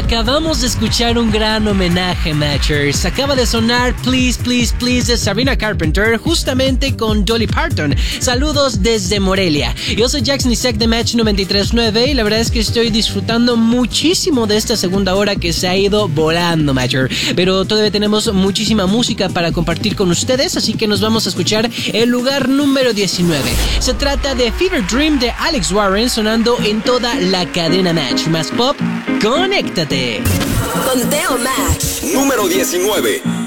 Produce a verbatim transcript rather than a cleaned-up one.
Acabamos de escuchar un gran homenaje, Matchers. Acaba de sonar Please, Please, Please de Sabrina Carpenter, justamente con Dolly Parton. Saludos desde Morelia. Yo soy Jax Nisek de Match noventa y tres punto nueve y la verdad es que estoy disfrutando muchísimo de esta segunda hora que se ha ido volando, Matcher. Pero todavía tenemos muchísima música para compartir con ustedes, así que nos vamos a escuchar el lugar número diecinueve. Se trata de Fever Dream de Alex Warren, sonando en toda la cadena Match. Más pop, conéctate. Conteo Match número diecinueve.